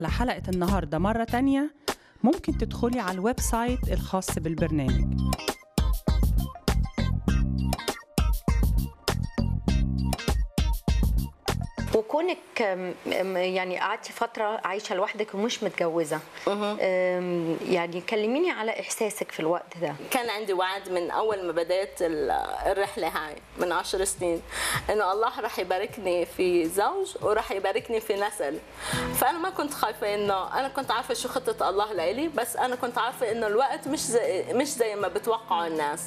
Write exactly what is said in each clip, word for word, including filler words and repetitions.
لحلقة النهاردة مرة تانية ممكن تدخلي على الويب سايت الخاص بالبرنامج. وكونك يعني قعدتي فترة عايشة لوحدك ومش متجوزة، يعني كلميني على إحساسك في الوقت ده. كان عندي وعد من أول ما بدأت الرحلة هاي من عشر سنين إنه الله راح يباركني في زوج وراح يباركني في نسل. فأنا ما كنت خايفة، إنه أنا كنت عارفة شو خطة الله لإلي، بس أنا كنت عارفة إنه الوقت مش زي مش زي ما بتوقعوا الناس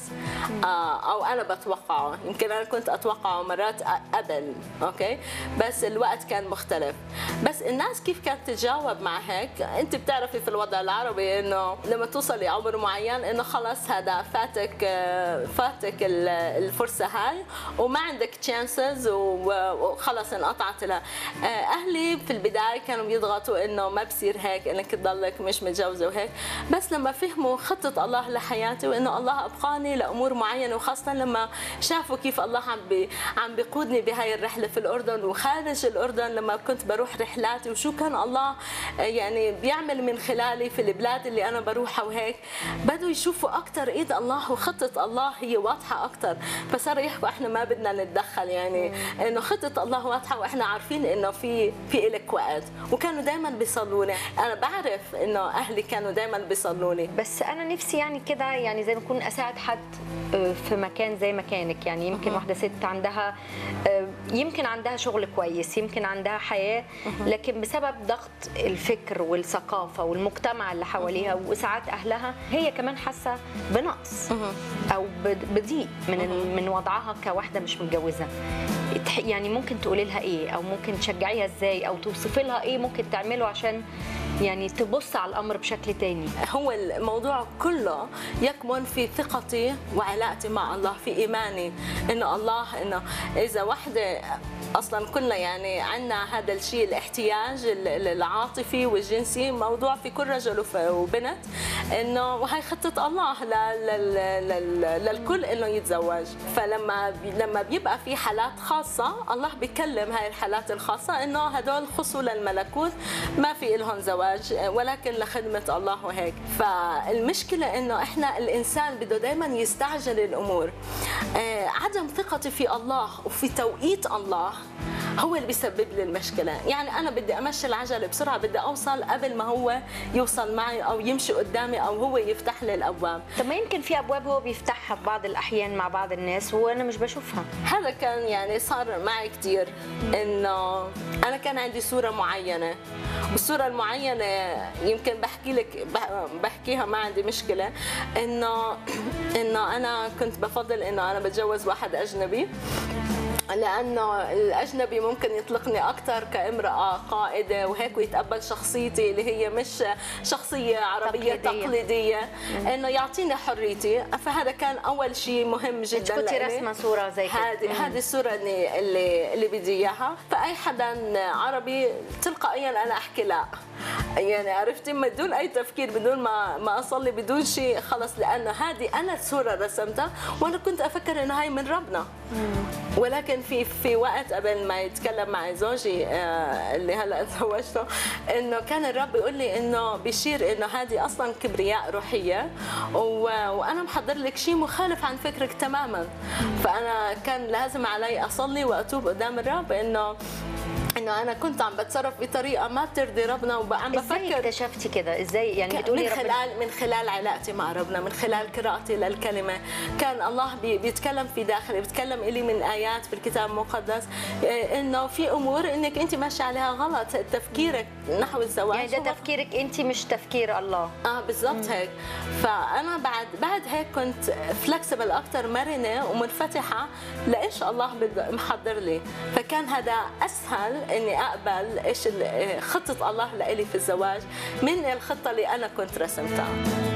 أو أنا بتوقعه. يمكن أنا كنت أتوقعه مرات قبل، أوكي، بس الوقت كان مختلف. بس الناس كيف كانت تتجاوب مع هيك؟ انت بتعرفي في الوضع العربي انه لما توصلي عمر معين انه خلص هذا فاتك فاتك الفرصه هاي وما عندك تشانسز وخلص انقطعت لها. اهلي في البدايه كانوا بيضغطوا انه ما بصير هيك، انك تضلك مش متجوزه وهيك، بس لما فهموا خطه الله لحياتي وانه الله ابقاني لامور معينه، وخاصه لما شافوا كيف الله عم بي عم بيقودني بهاي الرحله في الاردن وخارج الأردن، لما كنت بروح رحلاتي وشو كان الله يعني بيعمل من خلالي في البلاد اللي أنا بروحها وهيك، بدوا يشوفوا أكثر إيد الله وخطة الله هي واضحة أكثر. فصاروا يحكوا إحنا ما بدنا نتدخل، يعني إنه خطة الله واضحة وإحنا عارفين إنه في في إلك وقت. وكانوا دائما بيصلوا لي، أنا بعرف إنه أهلي كانوا دائما بيصلوا لي. بس أنا نفسي يعني كده، يعني زي ما أكون أساعد حد في مكان زي مكانك. يعني يمكن واحدة ست عندها يمكن عندها شغل كويس، يمكن عندها حياة، لكن بسبب ضغط الفكر والثقافة والمجتمع اللي حواليها وساعات أهلها هي كمان حاسة بنقص أو بضيق من من وضعها كواحدة مش متجوزة. يعني ممكن تقولي لها إيه، أو ممكن تشجعيها إزاي، أو توصفي لها إيه ممكن تعمله عشان يعني تبص على الأمر بشكل تاني؟ هو الموضوع كله يكمن في ثقتي وعلاقتي مع الله، في إيماني إنه الله، إنه إذا وحدة اصلا كلنا يعني عندنا هذا الشيء، الاحتياج العاطفي والجنسي موضوع في كل رجل وبنت، انه وهي خطه الله للكل انه يتزوج. فلما لما بيبقى في حالات خاصه الله بيكلم هاي الحالات الخاصه انه هدول خصوا للملكوت، ما في لهم زواج ولكن لخدمه الله وهيك. فالمشكله انه احنا الانسان بده دائما يستعجل الامور. عدم ثقتي في الله وفي توقيت الله هو اللي بيسبب لي المشكله. يعني انا بدي امشي العجله بسرعه، بدي اوصل قبل ما هو يوصل معي او يمشي قدامي او هو يفتح لي الابواب. طب ما يمكن في ابواب هو بيفتحها في بعض الاحيان مع بعض الناس وانا مش بشوفها. هذا كان يعني صار معي كثير، انه انا كان عندي صوره معينه، والصوره المعينه يمكن بحكي لك بحكيها ما عندي مشكله، انه انه انا كنت بفضل انه انا بتجوز واحد اجنبي، لأنه الأجنبي ممكن يطلقني أكثر كامرأة قائدة وهيك، ويتقبل شخصيتي اللي هي مش شخصية عربية تقليدية, تقليدية. إنه يعطيني حريتي. فهذا كان أول شيء مهم جدا. كنت رسمة صورة زي كده، هذه هذه الصورة اللي اللي, اللي بدي إياها. فأي حدا عربي تلقائيا أنا أحكي لا، يعني عرفتي، بدون أي تفكير، بدون ما ما أصلي، بدون شيء، خلص، لأنه هذه أنا الصورة رسمتها وأنا كنت أفكر إنه هاي من ربنا. ولكن في في وقت قبل ما يتكلم مع زوجي اللي هلا تزوجته، انه كان الرب يقول لي انه بيشير انه هذه اصلا كبرياء روحيه، وانا محضر لك شيء مخالف عن فكرك تماما. فانا كان لازم علي اصلي واتوب قدام الرب انه انه انا كنت عم بتصرف بطريقه ما بترضي ربنا، وعم بفكر. ازاي اكتشفتي كده؟ ازاي يعني بتقولي من خلال من خلال علاقتي مع ربنا، من خلال قراءتي للكلمه. كان الله بيتكلم في داخلي، بيتكلم الي من ايات في الكتاب المقدس انه في امور انك انت ماشيه عليها غلط، تفكيرك نحو الزواج يعني ده تفكيرك انت مش تفكير الله. اه بالضبط هيك. فانا بعد بعد هيك كنت فلكسبل اكثر، مرنه ومنفتحه لايش الله محضر لي. فكان هذا اسهل اني اقبل ايش خطه الله لإلي في الزواج من الخطه اللي انا كنت رسمتها.